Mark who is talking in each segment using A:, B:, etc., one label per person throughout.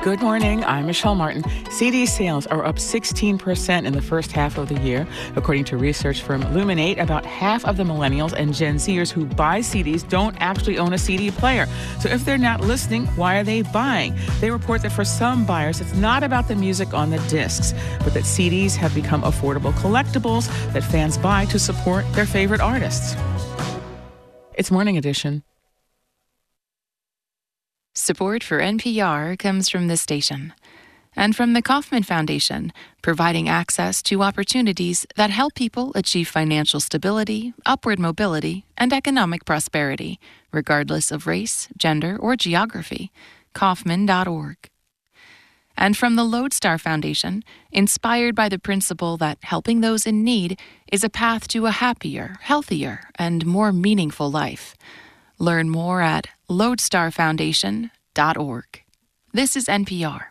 A: Good morning. I'm Michelle Martin. CD sales are up 16% in the first half of the year. According to research firm Luminate, about half of the millennials and Gen Zers who buy CDs don't actually own a CD player. So if they're not listening, why are they buying? They report that for some buyers, it's not about the music on the discs, but that CDs have become affordable collectibles that fans buy to support their favorite artists. It's Morning Edition.
B: Support for NPR comes from this station and from the Kauffman Foundation, providing access to opportunities that help people achieve financial stability, upward mobility, and economic prosperity, regardless of race, gender, or geography. Kauffman.org. And from the Lodestar Foundation, inspired by the principle that helping those in need is a path to a happier, healthier, and more meaningful life. Learn more at lodestarfoundation.org. This is NPR.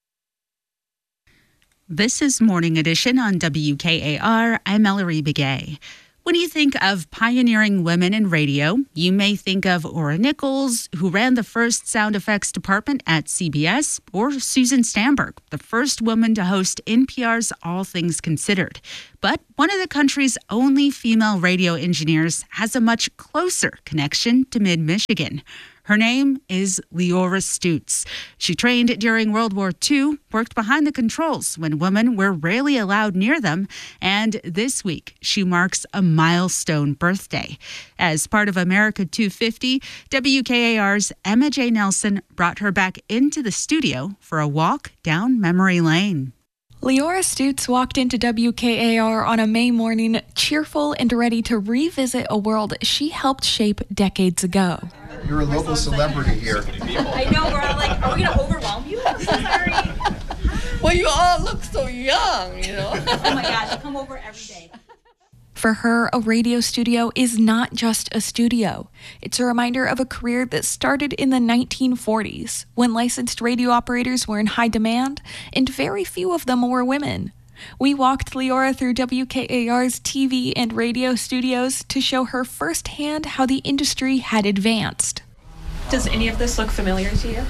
C: This is Morning Edition on WKAR. I'm Ellery Begay. When you think of pioneering women in radio, you may think of Ora Nichols, who ran the first sound effects department at CBS, or Susan Stamberg, the first woman to host NPR's All Things Considered. But one of the country's only female radio engineers has a much closer connection to mid-Michigan. Her name is Leora Stutes. She trained during World War II, worked behind the controls when women were rarely allowed near them, and this week she marks a milestone birthday. As part of America 250, WKAR's Emma J. Nelson brought her back into the studio for a walk down memory lane.
D: Leora Stutes walked into WKAR on a May morning, cheerful and ready to revisit a world she helped shape decades ago.
E: You're a local celebrity here.
F: I know, we're all like, are we going to overwhelm you? I'm so sorry.
G: Well, you all look so young, you know.
F: Oh my gosh, I come over every day.
D: For her, a radio studio is not just a studio. It's a reminder of a career that started in the 1940s, when licensed radio operators were in high demand, and very few of them were women. We walked Leora through WKAR's TV and radio studios to show her firsthand how the industry had advanced.
F: Does any of this look familiar to you?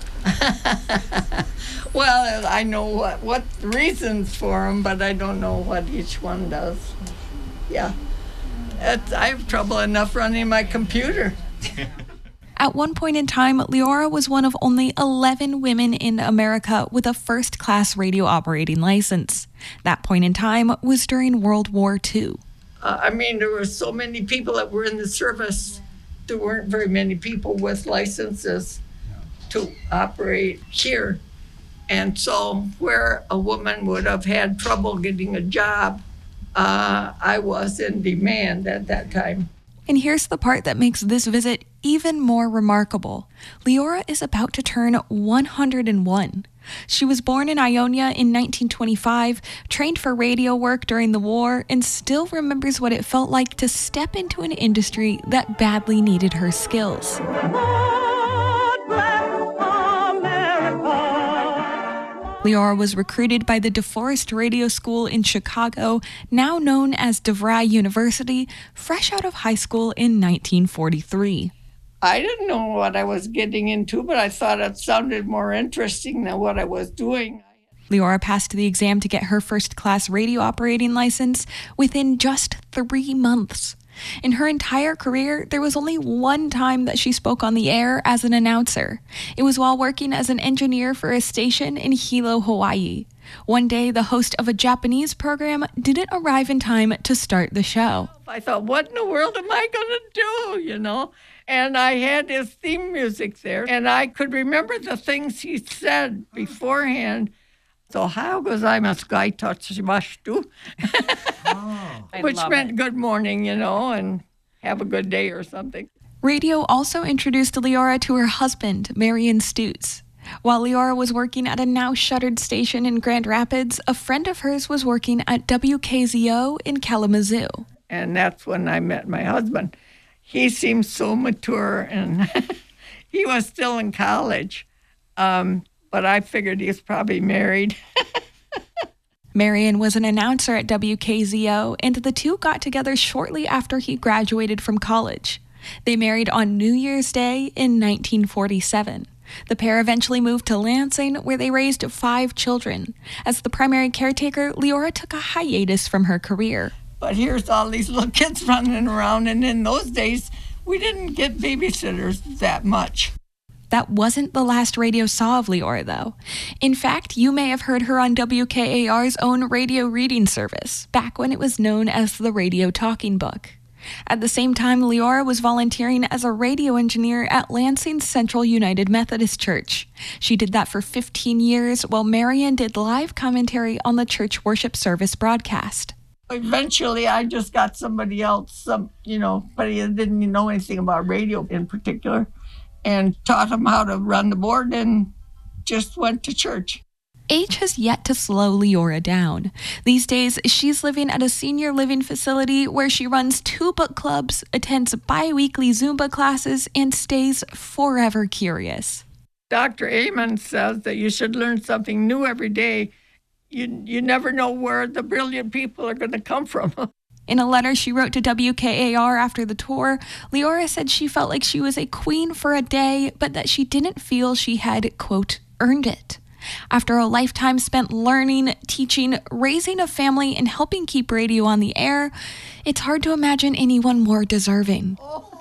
G: Well, I know what reasons for them, but I don't know what each one does. Yeah. I have trouble enough running my computer.
D: At one point in time, Leora was one of only 11 women in America with a first-class radio operating license. That point in time was during World War II.
G: There were so many people that were in the service. There weren't very many people with licenses to operate here. And so where a woman would have had trouble getting a job, I was in demand at that time.
D: And here's the part that makes this visit even more remarkable. Leora is about to turn 101. She was born in Ionia in 1925, trained for radio work during the war, and still remembers what it felt like to step into an industry that badly needed her skills. Leora was recruited by the DeForest Radio School in Chicago, now known as DeVry University, fresh out of high school in 1943.
G: I didn't know what I was getting into, but I thought it sounded more interesting than what I was doing.
D: Leora passed the exam to get her first-class radio operating license within just 3 months. In her entire career, there was only one time that she spoke on the air as an announcer. It was while working as an engineer for a station in Hilo, Hawaii. One day, the host of a Japanese program didn't arrive in time to start the show.
G: I thought, what in the world am I going to do, And I had his theme music there, and I could remember the things he said beforehand. So, how gozaimasu ga itachimasu? Which meant good morning, and have a good day or something.
D: Radio also introduced Leora to her husband, Marion Stutes. While Leora was working at a now-shuttered station in Grand Rapids, a friend of hers was working at WKZO in Kalamazoo.
G: And that's when I met my husband. He seemed so mature, and he was still in college. But I figured he was probably married.
D: Marion was an announcer at WKZO, and the two got together shortly after he graduated from college. They married on New Year's Day in 1947. The pair eventually moved to Lansing, where they raised 5 children. As the primary caretaker, Leora took a hiatus from her career.
G: But here's all these little kids running around, and in those days, we didn't get babysitters that much.
D: That wasn't the last radio saw of Leora, though. In fact, you may have heard her on WKAR's own radio reading service, back when it was known as the Radio Talking Book. At the same time, Leora was volunteering as a radio engineer at Lansing Central United Methodist Church. She did that for 15 years, while Marion did live commentary on the church worship service broadcast.
G: Eventually, I just got somebody else, but he didn't know anything about radio in particular, and taught him how to run the board and just went to church.
D: Age has yet to slow Leora down. These days, she's living at a senior living facility where she runs 2 book clubs, attends bi-weekly Zumba classes, and stays forever curious.
G: Dr. Amen says that you should learn something new every day. You never know where the brilliant people are going to come from.
D: In a letter she wrote to WKAR after the tour, Leora said she felt like she was a queen for a day, but that she didn't feel she had, quote, earned it. After a lifetime spent learning, teaching, raising a family, and helping keep radio on the air, it's hard to imagine anyone more deserving.
G: Oh.